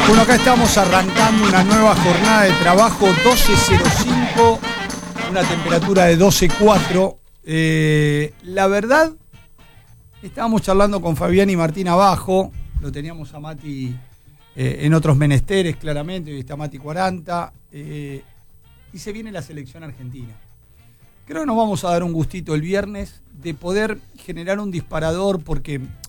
Bueno, acá estamos arrancando una nueva jornada de trabajo, 12:05, una temperatura de 12:04. La verdad, estábamos charlando con Fabián y Martín abajo, lo teníamos a Mati en otros menesteres, claramente, hoy está Mati 40, y se viene la selección argentina. Creo que nos vamos a dar un gustito el viernes de poder generar un disparador, porque